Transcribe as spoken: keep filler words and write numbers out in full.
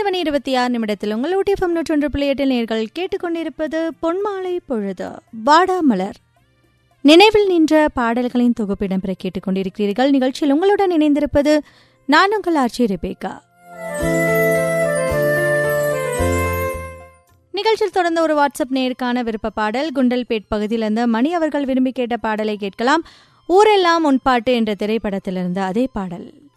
ஐந்து மணி இருபத்தி ஆறு நிமிடத்தில் உங்கள் ஊட்டிஎஃப்எம் நூற்றொன்று புள்ளி எட்டில் நேர்கள் கேட்டுக்கொண்டிருப்பது பொன்மாலை பொழுது வாடாமலர். நினைவில் நின்ற பாடல்களின் தொகுப்பிடம் பெற கேட்டுக்கொண்டிருக்கிறீர்கள். நிகழ்ச்சியில் உங்களுடன் இணைந்திருப்பது நான் உங்கள் ஆர்ச்சி ரெபேக்கா. நிகழ்ச்சியில் தொடர்ந்த ஒரு வாட்ஸ்அப் நேருக்கான விருப்ப பாடல் குண்டல்பேட் பகுதியிலிருந்து மணி அவர்கள் விரும்பி கேட்ட பாடலை கேட்கலாம். ஊரெல்லாம் உன்பாட்டு என்ற திரைப்படத்திலிருந்து அதே பாடல்.